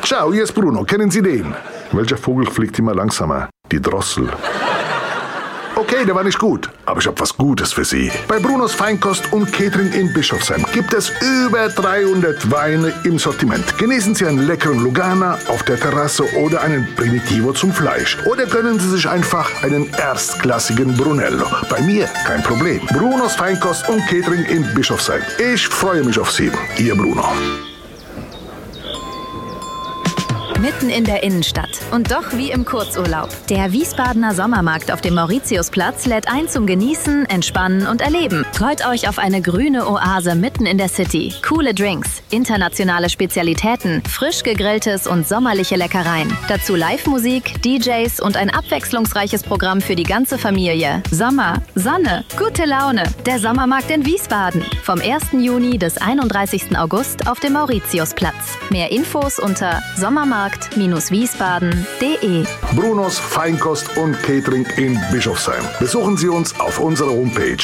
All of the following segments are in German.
Ciao, hier ist Bruno. Kennen Sie den? Welcher Vogel fliegt immer langsamer? Die Drossel. Okay, der war nicht gut, aber ich habe was Gutes für Sie. Bei Brunos Feinkost und Catering in Bischofsheim gibt es über 300 Weine im Sortiment. Genießen Sie einen leckeren Lugana auf der Terrasse oder einen Primitivo zum Fleisch. Oder gönnen Sie sich einfach einen erstklassigen Brunello. Bei mir kein Problem. Brunos Feinkost und Catering in Bischofsheim. Ich freue mich auf Sie. Ihr Bruno. Mitten in der Innenstadt und doch wie im Kurzurlaub. Der Wiesbadener Sommermarkt auf dem Mauritiusplatz lädt ein zum Genießen, Entspannen und Erleben. Freut euch auf eine grüne Oase mitten in der City. Coole Drinks, internationale Spezialitäten, frisch gegrilltes und sommerliche Leckereien. Dazu Live-Musik, DJs und ein abwechslungsreiches Programm für die ganze Familie. Sommer, Sonne, gute Laune. Der Sommermarkt in Wiesbaden. Vom 1. Juni bis 31. August auf dem Mauritiusplatz. Mehr Infos unter sommermarkt-wiesbaden.de. Brunos Feinkost und Catering in Bischofsheim. Besuchen Sie uns auf unserer Homepage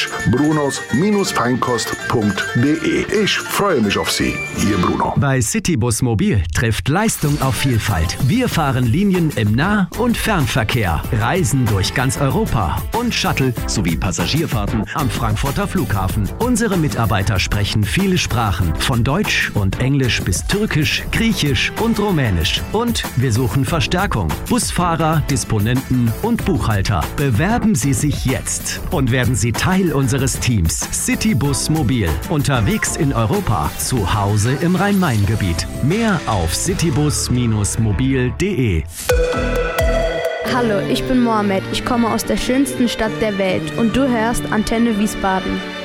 brunos-feinkost.de. Ich freue mich auf Sie, Ihr Bruno. Bei Citybus Mobil trifft Leistung auf Vielfalt. Wir fahren Linien im Nah- und Fernverkehr, Reisen durch ganz Europa und Shuttle sowie Passagierfahrten am Frankfurter Flughafen. Unsere Mitarbeiter sprechen viele Sprachen, von Deutsch und Englisch bis Türkisch, Griechisch und Rumänisch. Und wir suchen Verstärkung. Busfahrer, Disponenten und Buchhalter. Bewerben Sie sich jetzt und werden Sie Teil unseres Teams. Citybus Mobil. Unterwegs in Europa. Zu Hause im Rhein-Main-Gebiet. Mehr auf citybus-mobil.de. Hallo, ich bin Mohammed. Ich komme aus der schönsten Stadt der Welt und du hörst Antenne Wiesbaden.